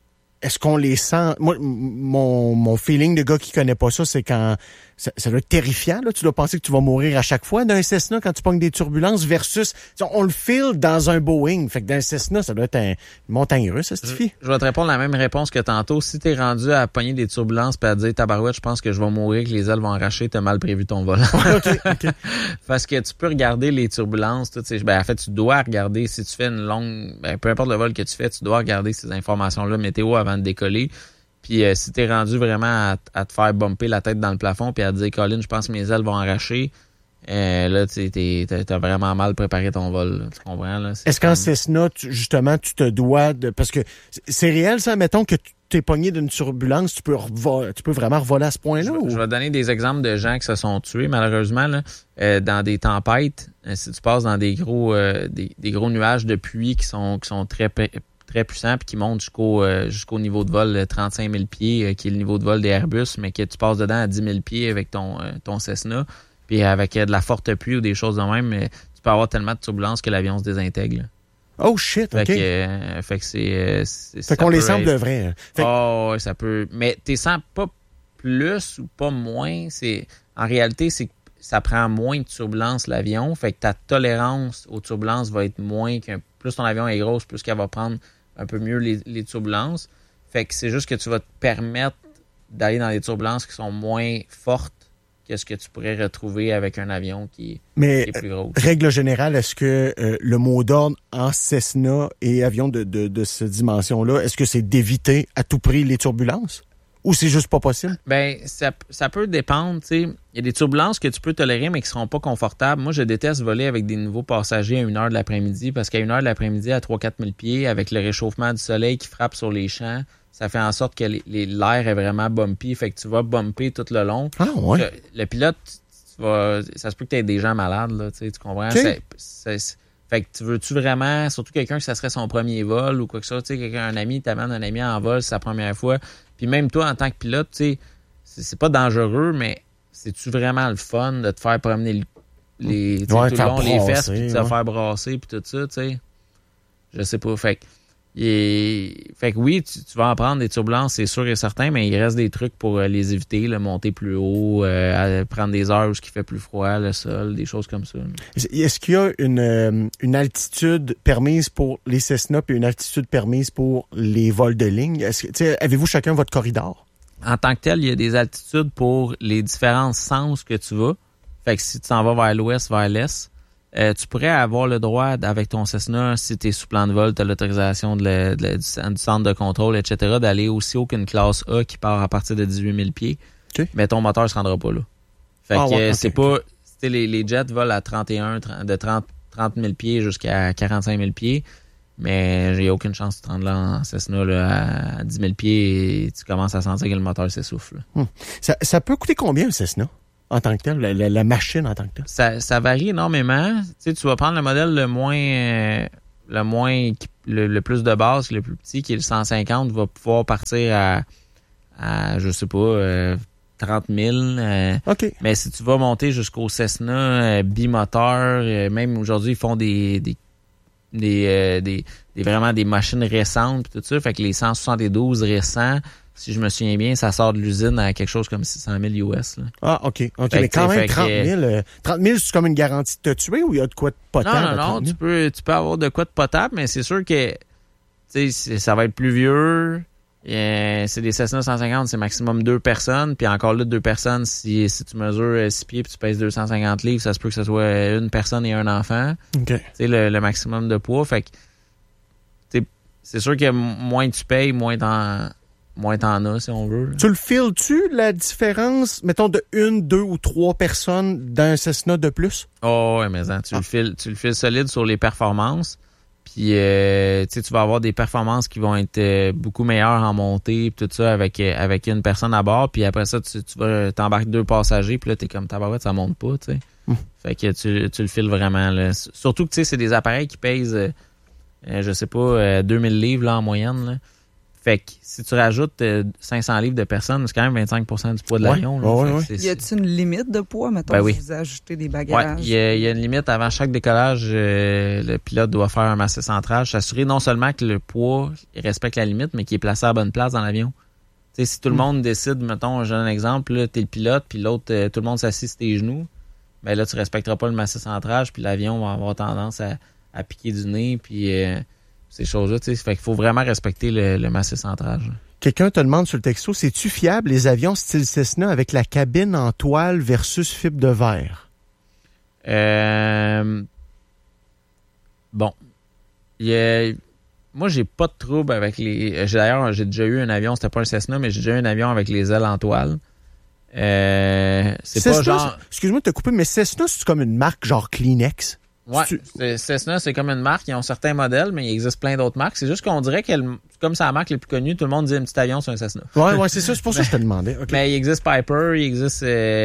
S1: est-ce qu'on les sent? Moi, mon, mon feeling de gars qui connaît pas ça, c'est quand ça, ça doit être terrifiant. Là. Tu dois penser que tu vas mourir à chaque fois d'un Cessna quand tu pognes des turbulences versus on le file dans un Boeing. Fait que d'un Cessna, ça doit être un, une montagne russe, ça suffit.
S3: Je, je vais te répondre la même réponse que tantôt. Si t'es rendu à pogner des turbulences et à dire tabarouette, je pense que je vais mourir, que les ailes vont arracher, t'as mal prévu ton vol.
S1: okay, okay.
S3: Parce que tu peux regarder les turbulences. Tout, ben, en fait, tu dois regarder si tu fais une longue, ben, peu importe le vol que tu fais, tu dois regarder ces informations-là météo avant de décoller. Puis euh, si t'es rendu vraiment à, à te faire bumper la tête dans le plafond puis à te dire Colin, je pense que mes ailes vont arracher, euh, là t'es, t'es, t'as vraiment mal préparé ton vol. Là, tu comprends là?
S1: C'est Est-ce comme... qu'en Cessna, tu, justement, tu te dois de parce que c'est réel ça, mettons que tu t'es pogné d'une turbulence, tu peux revo- tu peux vraiment revoler à ce point-là?
S3: Je,
S1: ou?
S3: je vais donner des exemples de gens qui se sont tués malheureusement là, euh, dans des tempêtes. Euh, si tu passes dans des gros euh, des, des gros nuages de pluie qui sont qui sont très très puissant puis qui monte jusqu'au euh, jusqu'au niveau de vol de trente-cinq mille pieds, euh, qui est le niveau de vol des Airbus, mais que tu passes dedans à dix mille pieds avec ton euh, ton Cessna, puis avec euh, de la forte pluie ou des choses de même, mais tu peux avoir tellement de turbulences que l'avion se désintègre. Là.
S1: Oh shit,
S3: fait
S1: ok.
S3: Que, euh, fait que c'est... Euh, c'est
S1: fait qu'on les semble de vrai. Hein. Fait...
S3: Oh, ouais, ça peut... Mais t'es sens pas plus ou pas moins, c'est... En réalité, c'est que ça prend moins de turbulences l'avion, fait que ta tolérance aux turbulences va être moins qu'un... Plus ton avion est grosse, plus qu'elle va prendre un peu mieux les, les turbulences. Fait que c'est juste que tu vas te permettre d'aller dans des turbulences qui sont moins fortes que ce que tu pourrais retrouver avec un avion qui,
S1: Mais,
S3: qui est plus gros.
S1: Règle générale, est-ce que euh, le mot d'ordre en Cessna et avion de, de, de cette dimension-là, est-ce que c'est d'éviter à tout prix les turbulences? Ou c'est juste pas possible?
S3: Ben, ça, ça peut dépendre, tu sais. Il y a des turbulences que tu peux tolérer, mais qui seront pas confortables. Moi, je déteste voler avec des nouveaux passagers à une heure de l'après-midi, parce qu'à une heure de l'après-midi, à trois à quatre mille pieds, avec le réchauffement du soleil qui frappe sur les champs, ça fait en sorte que les, les, l'air est vraiment bumpy, fait que tu vas bumper tout le long.
S1: Ah ouais?
S3: Le, le pilote, tu vas, ça se peut que tu aies des gens malades, là, tu sais, tu comprends?
S1: Okay.
S3: C'est, c'est, fait que tu veux-tu vraiment, surtout quelqu'un que ça serait son premier vol ou quoi que ça, tu sais, quelqu'un, un ami, t'amènes un ami en vol, c'est sa première fois. Puis même toi, en tant que pilote, tu sais, c'est, c'est pas dangereux, mais c'est-tu vraiment le fun de te faire promener les, ouais, tout le long, les fesses, puis de te ouais. faire brasser, puis tout ça, tu sais? Je sais pas. Fait que, est... fait que oui, tu, tu vas en prendre des turbulences, c'est sûr et certain, mais il reste des trucs pour euh, les éviter, là, monter plus haut, euh, prendre des heures où il fait plus froid, le sol, des choses comme ça.
S1: Est-ce qu'il y a une, euh, une altitude permise pour les Cessna et une altitude permise pour les vols de ligne? Est-ce que, avez-vous chacun votre corridor?
S3: En tant que tel, il y a des altitudes pour les différents sens que tu vas. Fait que si tu t'en vas vers l'ouest, vers l'est, Euh, tu pourrais avoir le droit, avec ton Cessna, si tu es sous plan de vol, tu as l'autorisation de la, de la, du, du centre de contrôle, et cetera, d'aller aussi haut qu'une classe A qui part à partir de dix-huit mille pieds. Okay. Mais ton moteur ne se rendra pas là. Fait ah, que ouais, okay, c'est pas... Okay. Les, les jets volent à trente et un, trente, de trente, trente mille pieds jusqu'à quarante-cinq mille pieds. Mais j'ai aucune chance de te rendre là en Cessna là, à dix mille pieds et tu commences à sentir que le moteur s'essouffle.
S1: Hum. Ça, ça peut coûter combien, le Cessna? En tant que tel, la, la, la machine en tant que tel?
S3: Ça, ça varie énormément. Tu sais, tu vas prendre le modèle le moins, euh, le moins, le, le plus de base, le plus petit, qui est le cent cinquante, va pouvoir partir à, à je sais pas, euh, trente mille. Euh,
S1: OK.
S3: Mais si tu vas monter jusqu'au Cessna euh, bimoteur, euh, même aujourd'hui, ils font des, des, des, euh, des, des vraiment des machines récentes pis tout ça. Fait que les cent soixante-douze récents, si je me souviens bien, ça sort de l'usine à quelque chose comme six cent mille U S. Là.
S1: Ah, OK. OK, fait mais quand même, trente mille, euh, trente mille, c'est comme une garantie de te tuer ou il y a de quoi de potable?
S3: Non, non, non. Tu peux, tu peux avoir de quoi de potable, mais c'est sûr que tu sais, ça va être plus vieux. Et c'est des Cessna cent cinquante, c'est maximum deux personnes. Puis encore là, deux personnes, si, si tu mesures six pieds et tu pèses deux cent cinquante livres, ça se peut que ce soit une personne et un enfant.
S1: OK.
S3: Tu sais, le, le maximum de poids. Fait que c'est sûr que moins tu payes, moins t'en... moins t'en as, si on veut.
S1: Tu le files-tu, la différence, mettons, de une, deux ou trois personnes d'un Cessna de plus?
S3: Oh, ouais, mais hein, tu, ah. le files, tu le files solide sur les performances. Puis, euh, tu sais, tu vas avoir des performances qui vont être euh, beaucoup meilleures en montée, pis tout ça, avec euh, avec une personne à bord. Puis après ça, tu, tu vas t'embarquer deux passagers, puis là, t'es comme tabarouette, ça monte pas, tu sais. Hum. Fait que tu, tu le files vraiment, là. Surtout que, tu sais, c'est des appareils qui pèsent, euh, je sais pas, euh, deux mille livres, là, en moyenne, là. Fait que si tu rajoutes euh, cinq cents livres de personnes, c'est quand même vingt-cinq pour cent du poids de
S1: Ouais.
S3: l'avion. Là.
S1: Ouais, ouais,
S3: Fait que c'est-
S2: Y a-t-il une limite de poids, mettons,
S3: Ben
S2: si
S3: oui.
S2: vous ajoutez des
S3: Ouais,
S2: bagages?
S3: il y, a- il y a une limite. Avant chaque décollage, euh, le pilote doit faire un massé central, s'assurer non seulement que le poids il respecte la limite, mais qu'il est placé à la bonne place dans l'avion. Tu sais, si tout le
S1: Mm.
S3: monde décide, mettons, j'ai un exemple, là, t'es le pilote, puis l'autre, euh, tout le monde s'assit sur tes genoux, ben là, tu respecteras pas le massé central, puis l'avion va avoir tendance à, à piquer du nez, puis euh, ces choses-là, tu sais. Fait qu'il faut vraiment respecter le, le massé central. Là.
S1: Quelqu'un te demande sur le texto, c'est-tu fiable les avions style Cessna avec la cabine en toile versus fibre de verre?
S3: Euh, bon. Il y a, moi, j'ai pas de trouble avec les... J'ai, d'ailleurs, j'ai déjà eu un avion, c'était pas un Cessna, mais j'ai déjà eu un avion avec les ailes en toile. Euh, c'est
S1: Cessna,
S3: pas genre...
S1: excuse-moi de te couper, mais Cessna, c'est comme une marque genre Kleenex?
S3: Ouais,
S1: Tu-
S3: c'est- Cessna, c'est comme une marque. Ils ont certains modèles, mais il existe plein d'autres marques. C'est juste qu'on dirait que, comme c'est la marque les plus connue, tout le monde dit un petit avion sur un Cessna.
S1: Ouais, ouais, c'est ça. C'est pour ça que je te demandais. OK.
S3: Mais il existe Piper, il existe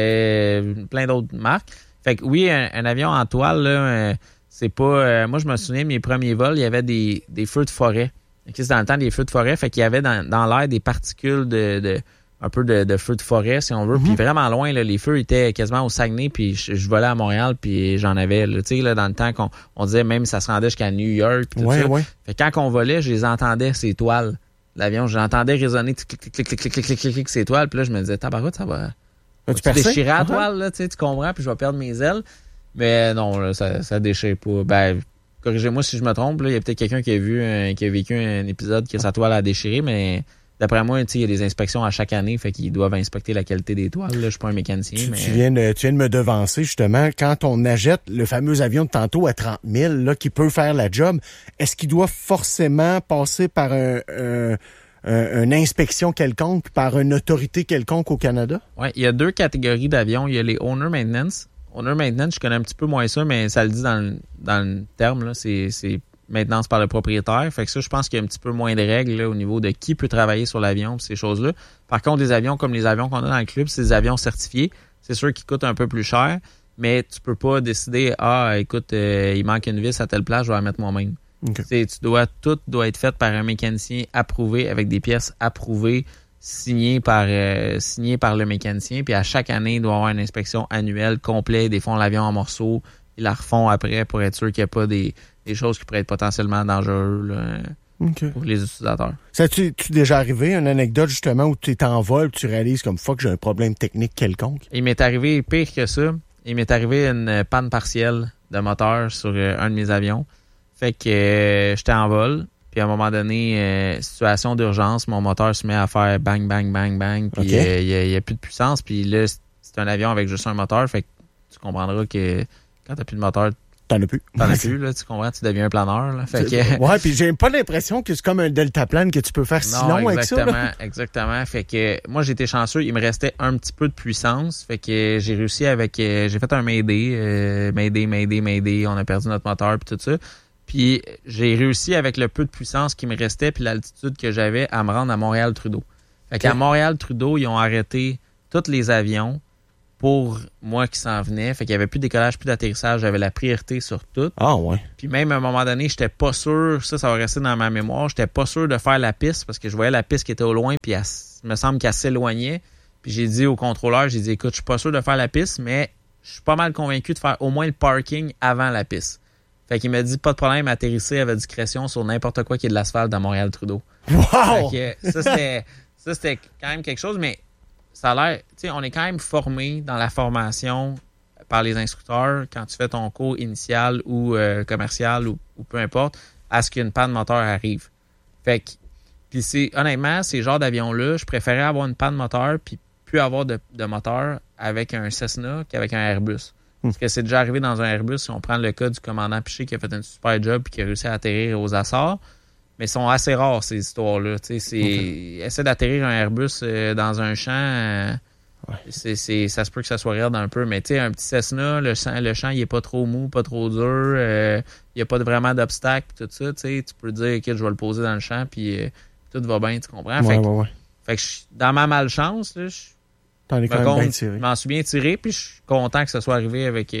S3: euh, plein d'autres marques. Fait que oui, un, un avion en toile, là, euh, c'est pas... euh, moi, je me souviens, mes premiers vols, il y avait des, des feux de forêt. Ok, c'est dans le temps des feux de forêt. Fait qu'il y avait dans, dans l'air des particules de... de un peu de, de feux de forêt, si on veut.
S1: Mhm.
S3: Puis vraiment loin, là, les feux étaient quasiment au Saguenay, puis je, je volais à Montréal, puis j'en avais. Tu sais, là, dans le temps qu'on on disait même ça se rendait jusqu'à New York, puis tout
S1: Ouais,
S3: ça.
S1: ouais.
S3: Fait que quand on volait, je les entendais, ces toiles. L'avion, j'entendais résonner, clic, clic, clic, clic, clic, clic, clic, clic, clic, ces toiles. Puis là, je me disais, tabarouette, ça va...
S1: As-tu
S3: Tu
S1: percé?
S3: déchirer la
S1: Ah,
S3: toile, là, tu sais, tu comprends, puis je vais perdre mes ailes. Mais non, là, ça, ça déchire pas. Ben, corrigez-moi si je me trompe, là, il y a peut-être quelqu'un qui a vu, un- qui a vécu un épisode que sa toile a déchiré, mais d'après moi, tu sais, il y a des inspections à chaque année, fait qu'ils doivent inspecter la qualité des toiles. Là, je suis pas un mécanicien,
S1: Tu,
S3: mais...
S1: tu viens de, tu viens de me devancer, justement. Quand on achète le fameux avion de tantôt à trente mille, là, qui peut faire la job, est-ce qu'il doit forcément passer par un, un, un- une inspection quelconque, par une autorité quelconque au Canada?
S3: Ouais, il y a deux catégories d'avions. Il y a les owner maintenance. Owner maintenance, je connais un petit peu moins ça, mais ça le dit dans le, dans le terme, là, c'est, c'est maintenance par le propriétaire. Fait que ça, je pense qu'il y a un petit peu moins de règles là, au niveau de qui peut travailler sur l'avion, ces choses-là. Par contre, les avions comme les avions qu'on a dans le club, c'est des avions certifiés. C'est sûr qu'ils coûtent un peu plus cher, mais tu peux pas décider, ah, écoute, euh, il manque une vis à telle place, je vais la mettre moi-même.
S1: Okay.
S3: Tu dois, tout doit être fait par un mécanicien approuvé, avec des pièces approuvées, signées par, euh, signées par le mécanicien. Puis à chaque année, il doit y avoir une inspection annuelle complète. Des font l'avion en morceaux, ils la refont après pour être sûr qu'il n'y a pas des, des choses qui pourraient être potentiellement dangereuses là,
S1: Okay.
S3: pour les utilisateurs.
S1: Ça tu déjà arrivé, une anecdote justement où tu es en vol et tu réalises comme fuck, j'ai un problème technique quelconque?
S3: Il m'est arrivé pire que ça. Il m'est arrivé une panne partielle de moteur sur euh, un de mes avions. Fait que euh, j'étais en vol. Puis à un moment donné, euh, situation d'urgence, mon moteur se met à faire bang, bang, bang, bang. Puis il
S1: Okay.
S3: n'y a, a plus de puissance. Puis là, c'est un avion avec juste un moteur. Fait que tu comprendras que quand t'as plus de moteur,
S1: T'en as plus.
S3: t'en as plus. Là, tu comprends, tu deviens un planeur. Là. Fait que,
S1: Ouais, puis j'ai pas l'impression que c'est comme un deltaplane que tu peux faire si
S3: non,
S1: long avec ça.
S3: exactement,
S1: Là.
S3: exactement. Fait que moi, j'étais chanceux. Il me restait un petit peu de puissance. Fait que j'ai réussi avec... euh, j'ai fait un Mayday. Euh, Mayday, Mayday, Mayday. On a perdu notre moteur puis tout ça. Puis j'ai réussi avec le peu de puissance qui me restait puis l'altitude que j'avais à me rendre à Montréal-Trudeau. Fait qu'à
S1: Okay.
S3: Montréal-Trudeau, ils ont arrêté tous les avions pour moi qui s'en venais. Fait qu'il y avait plus de décollage, plus d'atterrissage. J'avais la priorité sur tout.
S1: Ah ouais.
S3: Puis même à un moment donné, j'étais pas sûr, ça, ça va rester dans ma mémoire, j'étais pas sûr de faire la piste parce que je voyais la piste qui était au loin puis elle, me semble qu'elle s'éloignait. Puis j'ai dit au contrôleur, j'ai dit, écoute, je suis pas sûr de faire la piste, mais je suis pas mal convaincu de faire au moins le parking avant la piste. Fait qu'il m'a dit, pas de problème, atterrisser avec discrétion sur n'importe quoi qui est de l'asphalte à Montréal-Trudeau.
S1: Wow!
S3: Fait que ça, c'était, ça, c'était quand même quelque chose, mais ça a l'air, tu sais, on est quand même formé dans la formation par les instructeurs quand tu fais ton cours initial ou euh, commercial ou, ou peu importe, à ce qu'une panne moteur arrive. Fait que, puis c'est, honnêtement, ces genres d'avions-là, je préférais avoir une panne moteur puis plus avoir de, de moteur avec un Cessna qu'avec un Airbus. Parce que c'est déjà arrivé dans un Airbus, si on prend le cas du commandant Piché qui a fait un super job et qui a réussi à atterrir aux Açores, mais ils sont assez rares, ces histoires-là. Tu sais, c'est, okay. Essaie d'atterrir un Airbus euh, dans un champ, euh, ouais. c'est, c'est, ça se peut que ça soit raide un peu, mais tu sais, un petit Cessna, le champ, le champ, il est pas trop mou, pas trop dur, euh, il n'y a pas de, vraiment d'obstacle, tout ça, tu sais, tu peux dire, OK, je vais le poser dans le champ, puis euh, tout va bien, tu comprends?
S1: Ouais,
S3: fait,
S1: ouais, ouais.
S3: fait que je, dans ma malchance, là, je
S1: T'en es quand même bien tiré.
S3: Je m'en suis bien tiré, puis je suis content que ça soit arrivé avec,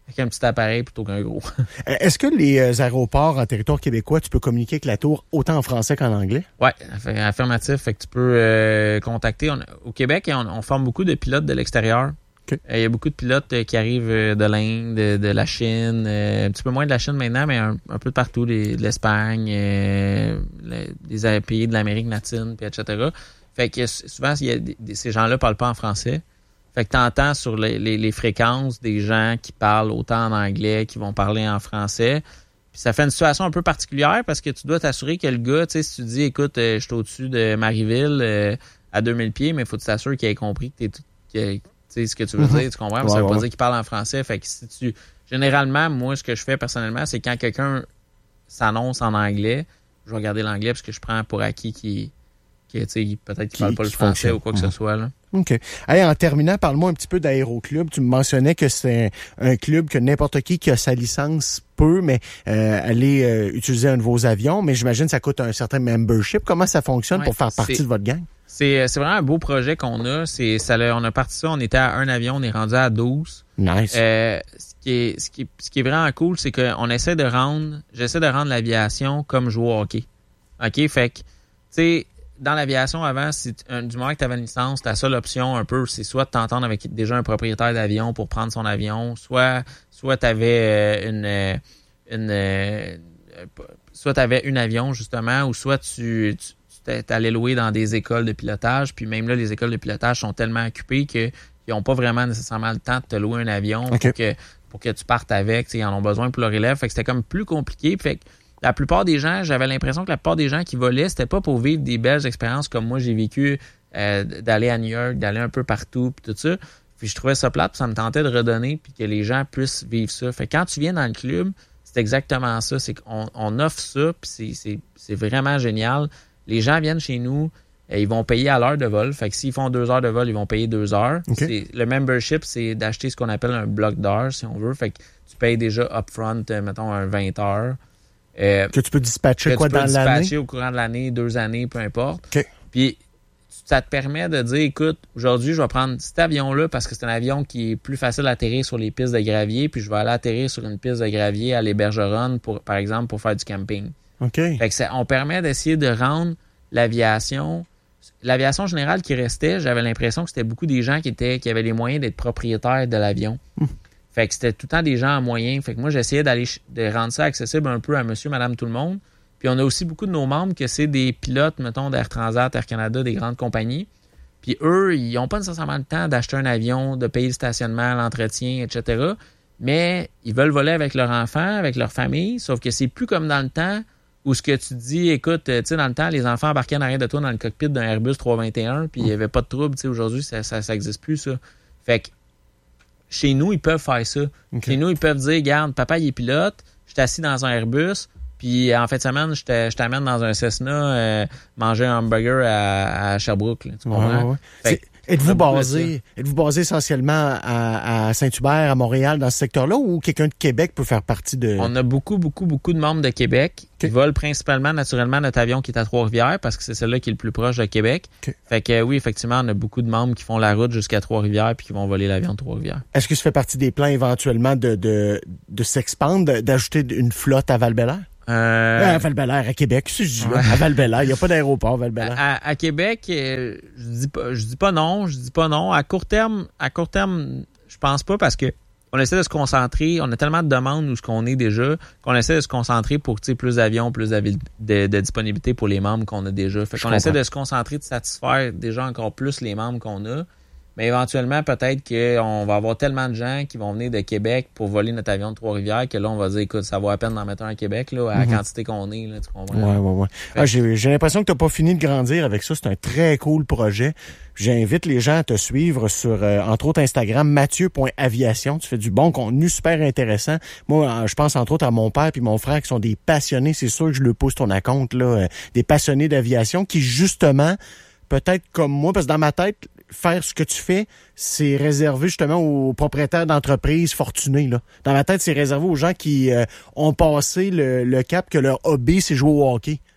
S3: avec un petit appareil plutôt qu'un gros.
S1: Est-ce que les aéroports en territoire québécois, tu peux communiquer avec la tour autant en français qu'en anglais?
S3: Oui, affirmatif. Fait que tu peux euh, contacter. On, au Québec, on, on forme beaucoup de pilotes de l'extérieur.
S1: Okay.
S3: Il y a beaucoup de pilotes euh, qui arrivent de l'Inde, de, de la Chine, euh, un petit peu moins de la Chine maintenant, mais un, un peu de partout, les, de l'Espagne, euh, les, les pays de l'Amérique latine, puis et cetera. Fait que souvent, il y a des, ces gens-là parlent pas en français. Fait que tu entends sur les, les, les fréquences des gens qui parlent autant en anglais, qui vont parler en français. Puis ça fait une situation un peu particulière parce que tu dois t'assurer que le gars, tu sais, si tu dis, écoute, euh, je suis au-dessus de Marieville euh, à deux mille pieds, mais il faut que tu t'assures qu'il ait compris que t'es tout... Que, tu sais, ce que tu veux mm-hmm. dire, tu comprends? Mais ouais, ça veut ouais, pas ouais. dire qu'il parle en français. Fait que si tu. Généralement, moi, ce que je fais personnellement, c'est quand quelqu'un s'annonce en anglais, je vais regarder l'anglais parce que je prends pour acquis qu'il. Que, peut-être qu'il ne parle pas le français fonctionne. Ou quoi que mmh. ce soit. Là.
S1: OK. Hey, en terminant, parle-moi un petit peu d'Aéroclub. Tu me mentionnais que c'est un, un club que n'importe qui qui a sa licence peut, mais euh, aller euh, utiliser un de vos avions. Mais j'imagine que ça coûte un certain membership. Comment ça fonctionne ouais, pour faire partie de votre gang?
S3: C'est, c'est vraiment un beau projet qu'on a. C'est, ça, on a parti ça, on était à un avion, on est rendu à douze.
S1: Nice.
S3: Euh, ce, qui est, ce, qui est, ce qui est vraiment cool, c'est qu'on essaie de rendre, j'essaie de rendre l'aviation comme jouer au hockey. OK? Fait que, tu sais, dans l'aviation, avant, si un, du moment que tu avais une licence, ta seule option un peu, c'est soit de t'entendre avec déjà un propriétaire d'avion pour prendre son avion, soit soit tu avais euh, une, euh, une euh, soit tu avais un avion, justement, ou soit tu, tu, tu allais louer dans des écoles de pilotage, puis même là, les écoles de pilotage sont tellement occupées qu'ils n'ont pas vraiment nécessairement le temps de te louer un avion okay. pour que pour que tu partes avec, ils en ont besoin pour leur élève. Fait que c'était comme plus compliqué. Fait que la plupart des gens, j'avais l'impression que la plupart des gens qui volaient, c'était pas pour vivre des belles expériences comme moi j'ai vécu, euh, d'aller à New York, d'aller un peu partout, puis tout ça. Puis je trouvais ça plate, puis ça me tentait de redonner, puis que les gens puissent vivre ça. Fait que quand tu viens dans le club, c'est exactement ça. C'est qu'on on offre ça, puis c'est, c'est, c'est vraiment génial. Les gens viennent chez nous, et ils vont payer à l'heure de vol. Fait que s'ils font deux heures de vol, ils vont payer deux heures. Okay. C'est, le membership, c'est d'acheter ce qu'on appelle un bloc d'heures, si on veut. Fait que tu payes déjà upfront, mettons, un vingt heures. Euh,
S1: que tu peux dispatcher
S3: que
S1: quoi
S3: tu peux
S1: dans
S3: dispatcher
S1: l'année?
S3: au courant de l'année, deux années, peu importe.
S1: Okay.
S3: Puis ça te permet de dire, écoute, aujourd'hui, je vais prendre cet avion-là parce que c'est un avion qui est plus facile à atterrir sur les pistes de gravier, puis je vais aller atterrir sur une piste de gravier à l'Hébergeronne, pour, par exemple, pour faire du camping.
S1: Okay.
S3: Fait que ça, on permet d'essayer de rendre l'aviation... L'aviation générale qui restait, j'avais l'impression que c'était beaucoup des gens qui étaient qui avaient les moyens d'être propriétaires de l'avion. Mmh. Fait que c'était tout le temps des gens en moyen. Fait que moi, j'essayais d'aller de rendre ça accessible un peu à monsieur, madame, tout le monde. Puis on a aussi beaucoup de nos membres que c'est des pilotes, mettons, d'Air Transat, Air Canada, des grandes compagnies. Puis eux, ils n'ont pas nécessairement le temps d'acheter un avion, de payer le stationnement, l'entretien, et cetera. Mais ils veulent voler avec leur enfant, avec leur famille. Sauf que c'est plus comme dans le temps où ce que tu dis, écoute, tu sais, dans le temps, les enfants embarquaient en arrière de toi dans le cockpit d'un Airbus trois vingt et un, puis il n'y avait pas de trouble. Tu sais, aujourd'hui, ça ça, ça existe plus, ça. Fait que chez nous, ils peuvent faire ça. Okay. Chez nous, ils peuvent dire, regarde, papa, il est pilote, je suis assis dans un Airbus, puis en fin de semaine, je, je t'amène dans un Cessna euh, manger un hamburger à, à Sherbrooke. Là, tu comprends?
S1: Ouais, ouais. Fait, êtes-vous basé, êtes-vous basé essentiellement à, à Saint-Hubert, à Montréal, dans ce secteur-là, ou quelqu'un de Québec peut faire partie de...
S3: On a beaucoup, beaucoup, beaucoup de membres de Québec okay. qui volent principalement, naturellement, notre avion qui est à Trois-Rivières, parce que c'est celle-là qui est le plus proche de Québec. Okay. Fait que oui, effectivement, on a beaucoup de membres qui font la route jusqu'à Trois-Rivières puis qui vont voler l'avion de Trois-Rivières.
S1: Est-ce que ça fait partie des plans éventuellement de, de, de s'expandre, d'ajouter une flotte à Val-Bélair?
S3: Euh...
S1: À Val-Bélair, à Québec, si je dis ouais. À Val-Bélair, il n'y a pas d'aéroport à Val-Bélair.
S3: À, à, à Québec, euh, je dis pas, je dis pas non, je dis pas non. À court terme, à court terme, je pense pas parce que on essaie de se concentrer. On a tellement de demandes où ce qu'on est déjà qu'on essaie de se concentrer pour plus d'avions, plus de, de, de disponibilité pour les membres qu'on a déjà. Fait qu'on essaie de se concentrer, de satisfaire déjà encore plus les membres qu'on a. Mais éventuellement, peut-être qu'on va avoir tellement de gens qui vont venir de Québec pour voler notre avion de Trois-Rivières que là, on va dire, écoute, ça vaut à peine d'en mettre un à Québec, là, à la mm-hmm. quantité qu'on est, là, tu comprends?
S1: Ouais, ouais, ouais. Ah, j'ai, j'ai l'impression que t'as pas fini de grandir avec ça. C'est un très cool projet. J'invite les gens à te suivre sur, euh, entre autres, Instagram, mathieu point aviation. Tu fais du bon contenu super intéressant. Moi, je pense entre autres à mon père puis mon frère qui sont des passionnés. C'est sûr que je le pousse ton compte, là, euh, des passionnés d'aviation qui, justement, peut-être comme moi, parce que dans ma tête, faire ce que tu fais, c'est réservé justement aux propriétaires d'entreprises fortunés. Là. Dans ma tête, c'est réservé aux gens qui euh, ont passé le, le cap que leur hobby, c'est jouer au hockey.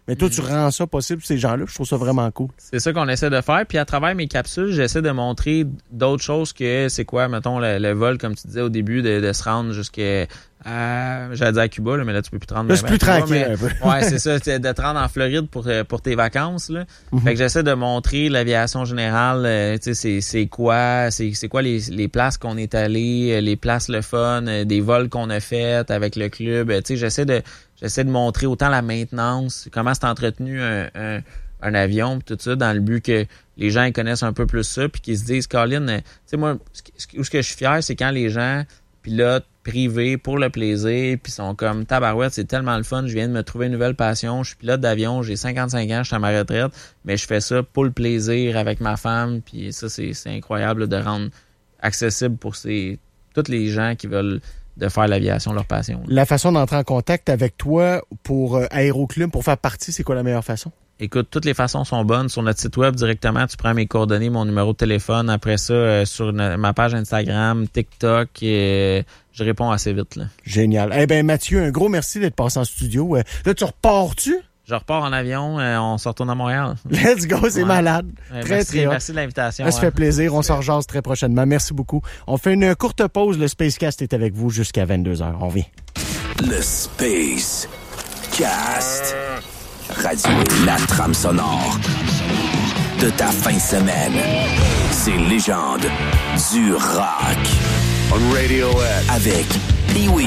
S1: Mais toi,
S3: Mm.
S1: tu rends ça possible, ces gens-là. Je trouve ça vraiment cool.
S3: C'est ça qu'on essaie de faire. Puis à travers mes capsules, j'essaie de montrer d'autres choses que c'est quoi, mettons, le, le vol, comme tu disais au début, de, de se rendre jusqu'à... Euh, j'allais dire à Cuba, là, mais là, tu peux plus te rendre.
S1: Là, c'est plus
S3: Cuba,
S1: tranquille
S3: mais,
S1: un peu.
S3: ouais, c'est ça, de te rendre en Floride pour, pour tes vacances. Là. Mm-hmm. Fait que j'essaie de montrer l'aviation générale, euh, tu sais, c'est, c'est quoi, c'est, c'est quoi les, les places qu'on est allé, les places le fun, euh, des vols qu'on a fait avec le club. Tu sais, j'essaie de, j'essaie de montrer autant la maintenance, comment c'est entretenu un, un, un avion, pis tout ça, dans le but que les gens ils connaissent un peu plus ça, puis qu'ils se disent, Colin, tu sais, moi, où ce que je suis fier, c'est quand les gens pilotent privés pour le plaisir, puis sont comme tabarouette, c'est tellement le fun, je viens de me trouver une nouvelle passion, je suis pilote d'avion, j'ai cinquante-cinq ans, je suis à ma retraite, mais je fais ça pour le plaisir avec ma femme, puis ça, c'est, c'est incroyable là, de rendre accessible pour ces tous les gens qui veulent de faire l'aviation leur passion. Là.
S1: La façon d'entrer en contact avec toi pour euh, Aéroclub, pour faire partie, c'est quoi la meilleure façon?
S3: Écoute, toutes les façons sont bonnes. Sur notre site web, directement, tu prends mes coordonnées, mon numéro de téléphone. Après ça, euh, sur une, ma page Instagram, TikTok, et je réponds assez vite. Là.
S1: Génial. Eh bien, Mathieu, un gros merci d'être passé en studio. Euh, là, tu repars-tu?
S3: Je repars en avion, euh, on se retourne à Montréal.
S1: Let's go, c'est ouais. malade.
S3: Ouais,
S1: très,
S3: merci,
S1: très
S3: merci de l'invitation.
S1: Ça se
S3: hein.
S1: fait plaisir. On s'en rejase très prochainement. Merci beaucoup. On fait une courte pause. Le Spacecast est avec vous jusqu'à vingt-deux heures. On revient.
S4: Le Space Cast. Radio, la trame sonore de ta fin de semaine. C'est légende du rock. On Radiohead. Avec Pee-Wee.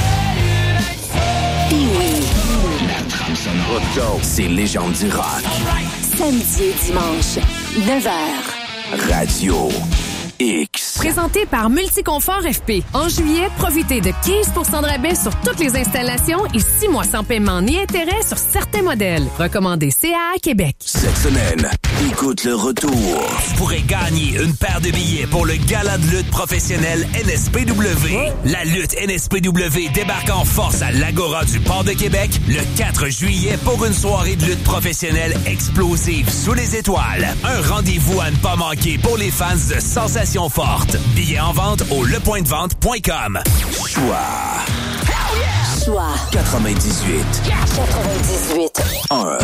S4: Pee-Wee. La trame sonore. Let's go. C'est légende du rock.
S5: Samedi et dimanche, neuf heures.
S4: Radio X.
S6: Présenté par Multiconfort F P. En juillet, profitez de quinze pour cent de rabais sur toutes les installations et six mois sans paiement ni intérêt sur certains modèles. Recommandé C A A Québec.
S4: Cette semaine, écoute le retour.
S7: Tu pourrais gagner une paire de billets pour le gala de lutte professionnelle N S P W. La lutte N S P W débarque en force à l'Agora du Port de Québec le quatre juillet pour une soirée de lutte professionnelle explosive sous les étoiles. Un rendez-vous à ne pas manquer pour les fans de sensations fortes. Billets en vente au lepointdevente point com.
S4: Choix.
S5: Choix.
S4: quatre-vingt-dix-huit.
S5: quatre-vingt-dix-huit.
S4: un.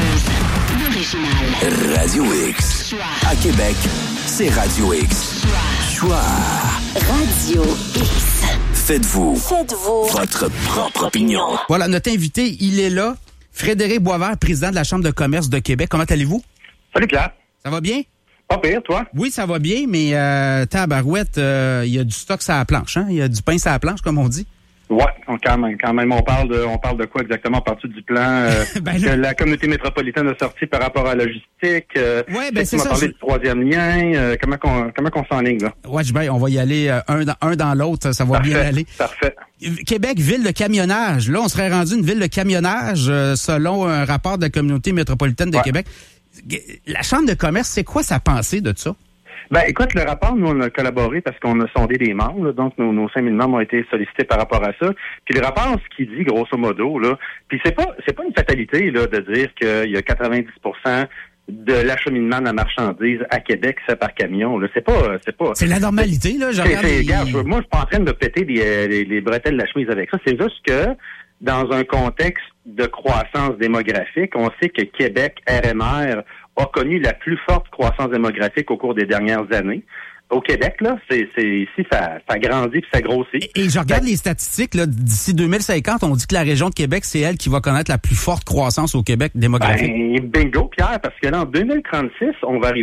S5: L'original.
S4: Radio X. À Québec, c'est Radio X. Choix.
S5: Radio X.
S4: Faites-vous.
S5: Faites-vous.
S4: Votre propre opinion.
S8: Voilà, notre invité, il est là. Frédéric Boisvert, président de la Chambre de commerce de Québec. Comment allez-vous?
S9: Salut Pierre.
S8: Ça va bien?
S9: Pas pire, toi?
S8: Oui, ça va bien, mais euh, tabarouette, il euh, y a du stock sur la planche, hein? Il y a du pain sur la planche, comme on dit.
S9: Ouais, on, quand même, quand même. On parle de, on parle de quoi exactement? On parle du plan euh,
S8: ben
S9: que
S8: là...
S9: la communauté métropolitaine a sorti par rapport à la logistique? Euh,
S8: ouais, ben c'est
S9: tu m'as
S8: ça.
S9: parlé
S8: Je...
S9: du troisième lien. Euh, comment qu'on, comment qu'on s'enligne là?
S8: Ouais, ben, on va y aller euh, un dans, un dans l'autre, ça, ça va
S9: parfait,
S8: bien aller.
S9: Parfait.
S8: Québec, ville de camionnage. Là, on serait rendu une ville de camionnage euh, selon un rapport de la communauté métropolitaine de
S9: ouais.
S8: Québec. La Chambre de commerce, c'est quoi sa pensée de ça?
S9: Ben, écoute, le rapport, nous, on a collaboré parce qu'on a sondé des membres, là, donc nos, nos cinq mille membres ont été sollicités par rapport à ça. Puis le rapport, ce qu'il dit, grosso modo, là, puis c'est pas, c'est pas une fatalité, là, de dire qu'il y a quatre-vingt-dix pour cent de l'acheminement de la marchandise à Québec fait par camion, là. C'est pas, c'est pas.
S8: C'est la normalité, là. Je
S9: c'est,
S8: regarde
S9: c'est,
S8: les...
S9: regarde, je, moi, je suis pas en train de péter les, les, les bretelles de la chemise avec ça. C'est juste que, dans un contexte de croissance démographique, on sait que Québec, R M R, a connu la plus forte croissance démographique au cours des dernières années. Au Québec, là, c'est, c'est ici, ça, ça grandit puis ça grossit.
S8: Et, et je regarde ben, les statistiques, là, d'ici deux mille cinquante, on dit que la région de Québec, c'est elle qui va connaître la plus forte croissance au Québec démographique.
S9: Ben, bingo, Pierre, parce que là, en deux mille trente-six, on va arriver